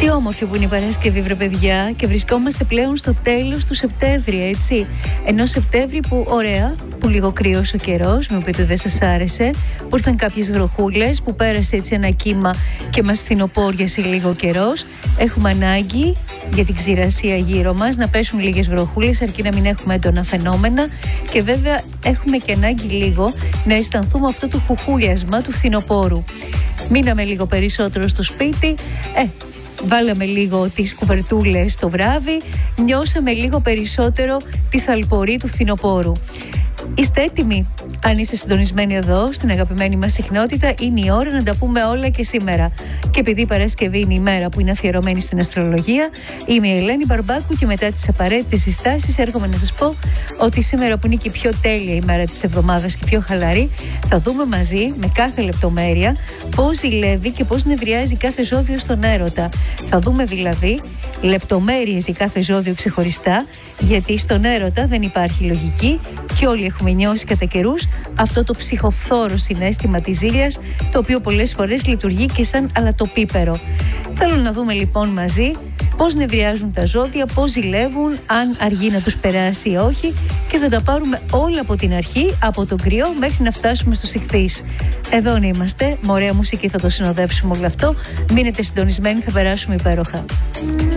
Τι όμορφη που είναι η Παρασκευή, βρε παιδιά, και βρισκόμαστε πλέον στο τέλος του Σεπτέμβρη, έτσι. Ενώ Σεπτέμβρη που, ωραία, που λίγο κρύος ο καιρός, με οποίο δεν σας άρεσε, που ήρθαν κάποιες βροχούλες, που πέρασε έτσι ένα κύμα και μας φθινοπόριασε λίγο καιρός. Έχουμε ανάγκη για την ξηρασία γύρω μας να πέσουν λίγες βροχούλες, αρκεί να μην έχουμε έντονα φαινόμενα. Και βέβαια έχουμε και ανάγκη λίγο να αισθανθούμε αυτό το χουχούλιασμα του φθινοπόρου. Μείναμε λίγο περισσότερο στο σπίτι. Βάλαμε λίγο τις κουβερτούλες το βράδυ, νιώσαμε λίγο περισσότερο τη θαλπορή του φθινοπόρου. Είστε έτοιμοι? Αν είστε συντονισμένοι εδώ στην αγαπημένη μας συχνότητα, είναι η ώρα να τα πούμε όλα και σήμερα. Και επειδή η Παρασκευή είναι η μέρα που είναι αφιερωμένη στην αστρολογία, είμαι η Ελένη Μπαρμπάκου και μετά τις απαραίτητες συστάσεις έρχομαι να σας πω ότι σήμερα, που είναι και η πιο τέλεια ημέρα της εβδομάδας και πιο χαλαρή, θα δούμε μαζί με κάθε λεπτομέρεια πώς ζηλεύει και πώς νευριάζει κάθε ζώδιο στον έρωτα. Θα δούμε δηλαδή λεπτομέρειες για κάθε ζώδιο ξεχωριστά, γιατί στον έρωτα δεν υπάρχει λογική και όλοι έχουμε νιώσει κατά καιρούς αυτό το ψυχοφθόρο συναίσθημα της ζήλιας, το οποίο πολλές φορές λειτουργεί και σαν αλατοπίπερο. Θέλω να δούμε λοιπόν μαζί πώς νευριάζουν τα ζώδια, πώς ζηλεύουν, αν αργεί να τους περάσει ή όχι, και θα τα πάρουμε όλα από την αρχή, από τον κρυό μέχρι να φτάσουμε στους Ιχθύς. Εδώ να είμαστε, με ωραία μουσική θα το συνοδεύσουμε όλο αυτό. Μείνετε συντονισμένοι, θα περάσουμε υπέροχα.